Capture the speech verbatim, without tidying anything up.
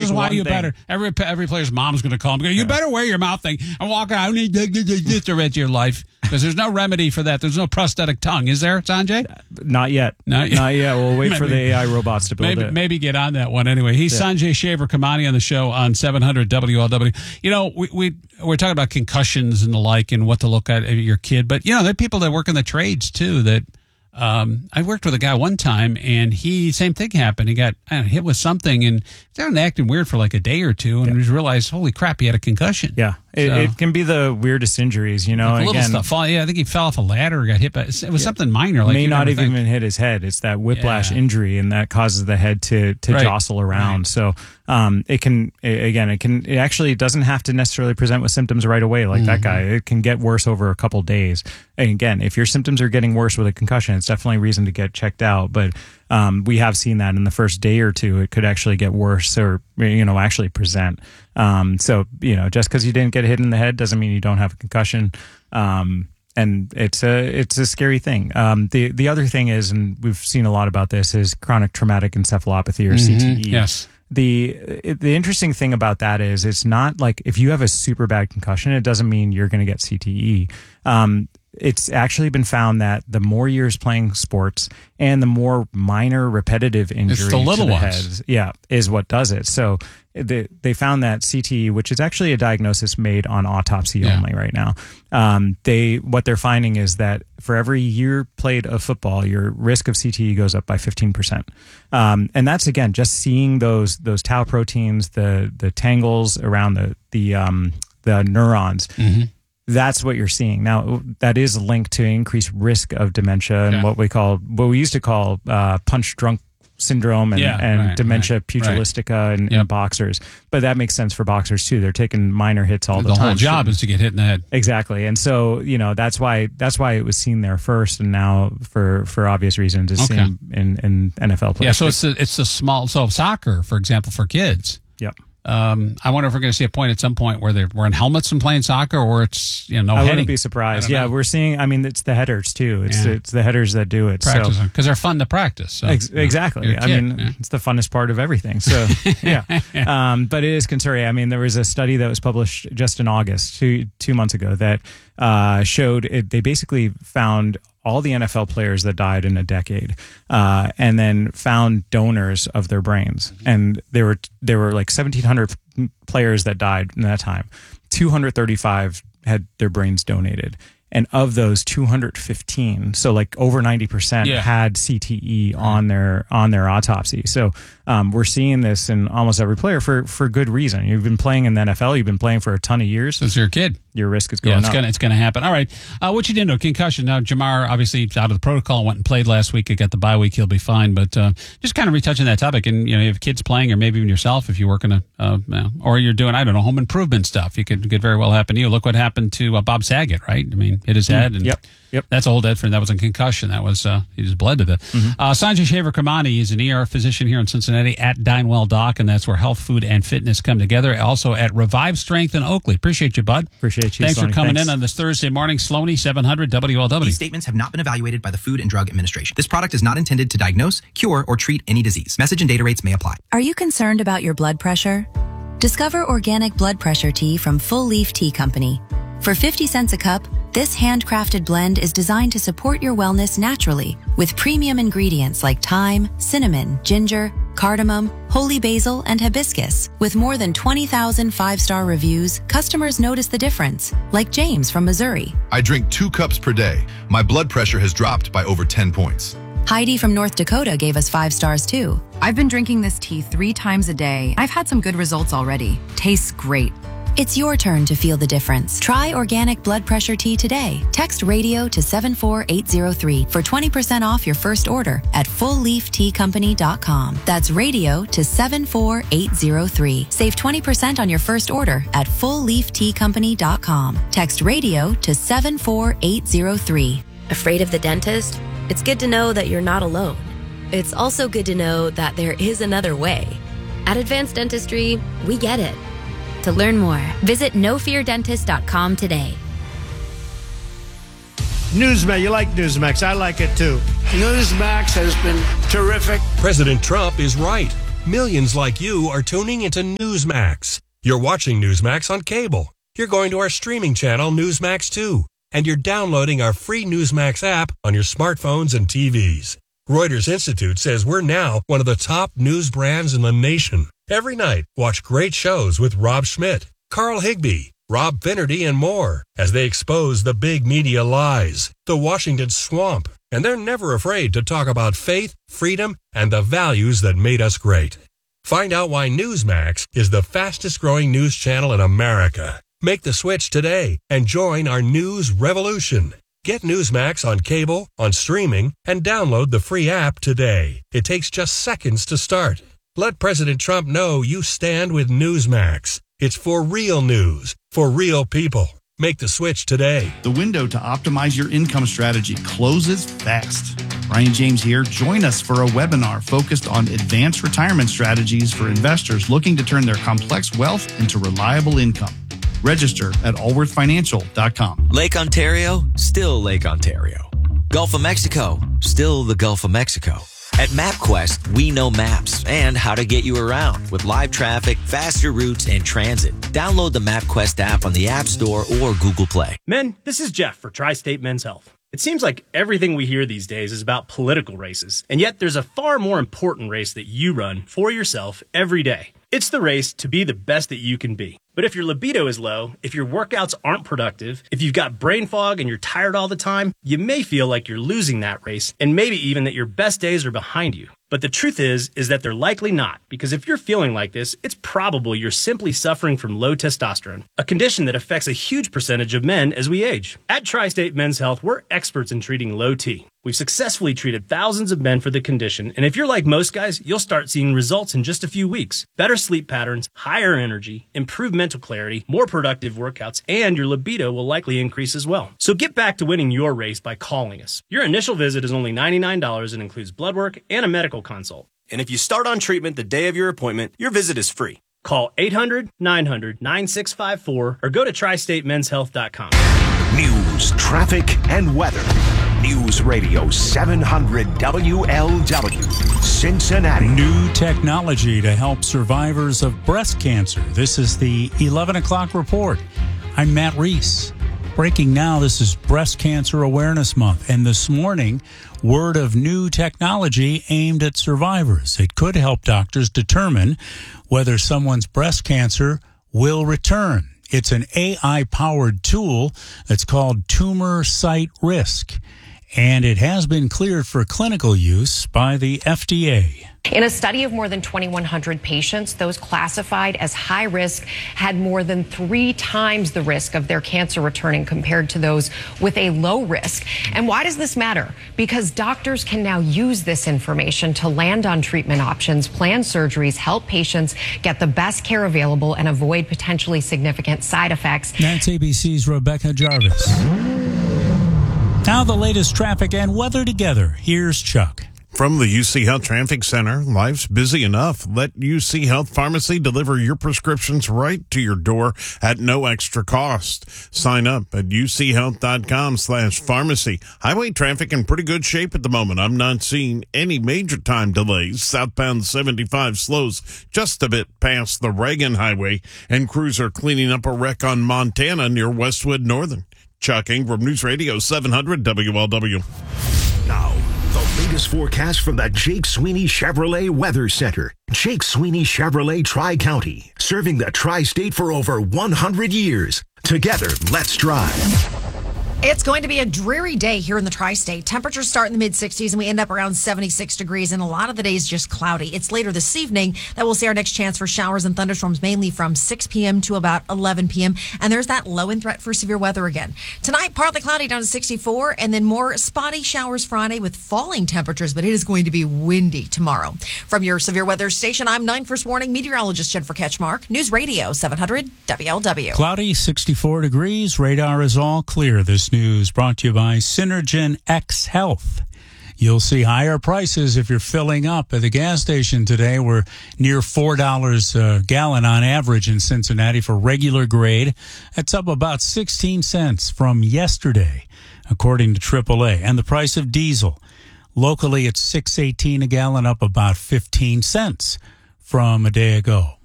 is why you thing. better. Every every player's mom's going to call him. You better wear your mouth thing and walk out and this the rest of your life because there's no remedy for that. There's no prosthetic tongue, is there, Sanjay? Not yet. Not yet. Not yet. We'll wait maybe, for the A I robots to build maybe, it. Maybe get on that one anyway. He's yeah. Sanjay Shaver Kamani on the show on seven hundred W L W. You know, we we we're talking about concussions and the like and what to look at your kid, but you know, there are people that work in the trades too that. Um, I worked with a guy one time, and he same thing happened. He got I don't know, hit with something, and started acting weird for like a day or two, and yeah. we realized, holy crap, he had a concussion. Yeah, it, so, it can be the weirdest injuries, you know. Like little Again, stuff. Fall, yeah, I think he fell off a ladder or got hit by. It was yeah. something minor. Like may not even think. hit his head. It's that whiplash yeah. injury, and that causes the head to to right. jostle around. Right. So um, it can again, it can it actually doesn't have to necessarily present with symptoms right away, like mm-hmm. that guy. It can get worse over a couple days. And again, if your symptoms are getting worse with a concussion, it's definitely a reason to get checked out. But um, we have seen that in the first day or two, it could actually get worse or, you know, actually present. Um, so, you know, just because you didn't get hit in the head doesn't mean you don't have a concussion. Um, and it's a, it's a scary thing. Um, the, the other thing is, and we've seen a lot about this, is chronic traumatic encephalopathy or mm-hmm. C T E. Yes. The the interesting thing about that is it's not like if you have a super bad concussion, it doesn't mean you're going to get C T E. Um, it's actually been found that the more years playing sports and the more minor repetitive injury it's the little to the ones. head, yeah, is what does it. So they, they found that C T E, which is actually a diagnosis made on autopsy yeah. only right now. Um, they what they're finding is that for every year played of football, your risk of C T E goes up by fifteen percent. Um, and that's again just seeing those those tau proteins, the the tangles around the the um, the neurons. Mm-hmm. That's what you're seeing. Now, that is linked to increased risk of dementia and yeah. what we call, what we used to call uh, punch drunk syndrome and, yeah, and right, dementia right, pugilistica right. in, yep. in boxers. But that makes sense for boxers too. They're taking minor hits all the, the time. The whole job is to get hit in the head. Exactly. And so, you know, that's why that's why it was seen there first, and now for, for obvious reasons it's okay. seen in, in N F L players. Yeah, so it's the, it's the small, so soccer, for example, for kids. Yep. Um, I wonder if we're going to see a point at some point where they're wearing helmets and playing soccer, or it's, you know, no I heading. wouldn't be surprised. Yeah, know. we're seeing, I mean, it's the headers too. It's yeah. it's the headers that do it. Practice so. Because they're fun to practice. So, Ex- exactly. You know, I mean, yeah. it's the funnest part of everything. So, yeah. um, but it is concerning. I mean, there was a study that was published just in August, two two months ago, that uh, showed it, they basically found all the N F L players that died in a decade, uh, and then found donors of their brains. And there were there were like seventeen hundred players that died in that time. two hundred thirty-five had their brains donated. And of those, two hundred fifteen, so like over ninety percent, yeah. had C T E on their on their autopsy. So um, we're seeing this in almost every player for for good reason. You've been playing in the N F L. You've been playing for a ton of years. Since you're a kid. Your risk is going yeah, it's up. Gonna, it's going to happen. All right. Uh, what you didn't know, concussion. Now, Jamar, obviously, he's out of the protocol, went and played last week. He got the bye week. He'll be fine. But uh, just kind of retouching that topic. And, you know, you have kids playing, or maybe even yourself, if you work in a, uh, or you're doing, I don't know, home improvement stuff. You could, could very well happen to you. Look what happened to uh, Bob Saget, right? I mean, hit his head. And yep. Yep. That's old Ed friend. That was a concussion. That was, uh, he just bled to death. Mm-hmm. Uh, Sanjay Shaver Kamani is an E R physician here in Cincinnati at Dinewell Doc, and that's where health, food, and fitness come together. Also at Revive Strength in Oakley. Appreciate you, bud. Appreciate you. Thanks Stoney. for coming Thanks. in on this Thursday morning. Sloaney, seven hundred W L W. These statements have not been evaluated by the Food and Drug Administration. This product is not intended to diagnose, cure, or treat any disease. Message and data rates may apply. Are you concerned about your blood pressure? Discover organic blood pressure tea from Full Leaf Tea Company. For fifty cents a cup, this handcrafted blend is designed to support your wellness naturally with premium ingredients like thyme, cinnamon, ginger, cardamom, holy basil, and hibiscus. With more than twenty thousand five-star reviews, customers notice the difference, like James from Missouri. I drink two cups per day. My blood pressure has dropped by over ten points. Heidi from North Dakota gave us five stars too. I've been drinking this tea three times a day. I've had some good results already. Tastes great. It's your turn to feel the difference. Try organic blood pressure tea today. Text radio to seven four eight zero three for twenty percent off your first order at full leaf tea company dot com. That's radio to seven four eight zero three. Save twenty percent on your first order at full leaf tea company dot com. Text radio to seven four eight zero three. Afraid of the dentist? It's good to know that you're not alone. It's also good to know that there is another way. At Advanced Dentistry, we get it. To learn more, visit no fear dentist dot com today. Newsmax, you like Newsmax. I like it too. Newsmax has been terrific. President Trump is right. Millions like you are tuning into Newsmax. You're watching Newsmax on cable. You're going to our streaming channel, Newsmax two, and you're downloading our free Newsmax app on your smartphones and T Vs. Reuters Institute says we're now one of the top news brands in the nation. Every night, watch great shows with Rob Schmidt, Carl Higbie, Rob Finnerty, and more as they expose the big media lies, the Washington swamp, and they're never afraid to talk about faith, freedom, and the values that made us great. Find out why Newsmax is the fastest growing news channel in America. Make the switch today and join our news revolution. Get Newsmax on cable, on streaming, and download the free app today. It takes just seconds to start. Let President Trump know you stand with Newsmax. It's for real news, for real people. Make the switch today. The window to optimize your income strategy closes fast. Ryan James here. Join us for a webinar focused on advanced retirement strategies for investors looking to turn their complex wealth into reliable income. Register at allworth financial dot com. Lake Ontario, still Lake Ontario. Gulf of Mexico, still the Gulf of Mexico. At MapQuest, we know maps and how to get you around with live traffic, faster routes, and transit. Download the MapQuest app on the App Store or Google Play. Men, this is Jeff for Tri-State Men's Health. It seems like everything we hear these days is about political races, and yet there's a far more important race that you run for yourself every day. It's the race to be the best that you can be. But if your libido is low, if your workouts aren't productive, if you've got brain fog and you're tired all the time, you may feel like you're losing that race, and maybe even that your best days are behind you. But the truth is, is that they're likely not, because if you're feeling like this, it's probable you're simply suffering from low testosterone, a condition that affects a huge percentage of men as we age. At Tri-State Men's Health, we're experts in treating low T. We've successfully treated thousands of men for the condition, and if you're like most guys, you'll start seeing results in just a few weeks. Better sleep patterns, higher energy, improved mental clarity, more productive workouts, and your libido will likely increase as well. So get back to winning your race by calling us. Your initial visit is only ninety-nine dollars and includes blood work and a medical consult. And if you start on treatment the day of your appointment, your visit is free. Call eight hundred, nine hundred, nine six five four or go to tri state men's health dot com. News, traffic, and weather. News Radio seven hundred W L W, Cincinnati. New technology to help survivors of breast cancer. This is the eleven o'clock report. I'm Matt Reese. Breaking now, this is Breast Cancer Awareness Month. And this morning, word of new technology aimed at survivors. It could help doctors determine whether someone's breast cancer will return. It's an A I-powered tool that's called Tumor Site Risk, and it has been cleared for clinical use by the F D A. In a study of more than twenty-one hundred patients, those classified as high risk had more than three times the risk of their cancer returning compared to those with a low risk. And why does this matter? Because doctors can now use this information to land on treatment options, plan surgeries, help patients get the best care available, and avoid potentially significant side effects. That's A B C's Rebecca Jarvis. Now the latest traffic and weather together. Here's Chuck. From the U C Health Traffic Center, life's busy enough. Let U C Health Pharmacy deliver your prescriptions right to your door at no extra cost. Sign up at uchealth.com slash pharmacy. Highway traffic in pretty good shape at the moment. I'm not seeing any major time delays. Southbound seventy-five slows just a bit past the Reagan Highway, and crews are cleaning up a wreck on Montana near Westwood Northern. Chuck Ingram, News Radio seven hundred W L W. Now, the latest forecast from the Jake Sweeney Chevrolet Weather Center. Jake Sweeney Chevrolet Tri-County, serving the Tri-State for over one hundred years. Together, let's drive. It's going to be a dreary day here in the Tri-State. Temperatures start in the mid-sixties and we end up around seventy-six degrees, and a lot of the day is just cloudy. It's later this evening that we'll see our next chance for showers and thunderstorms, mainly from six p.m. to about eleven p.m. And there's that low end threat for severe weather again. Tonight, partly cloudy down to sixty-four, and then more spotty showers Friday with falling temperatures, but it is going to be windy tomorrow. From your severe weather station, I'm nine First Warning meteorologist Jennifer Ketchmark, News Radio seven hundred W L W. Cloudy, sixty-four degrees. Radar is all clear. This news brought to you by Synergen X Health. You'll see higher prices if you're filling up at the gas station today. We're near four dollars a gallon on average in Cincinnati for regular grade. That's up about sixteen cents from yesterday, according to triple A. And the price of diesel, locally it's six eighteen a gallon, up about fifteen cents from a day ago.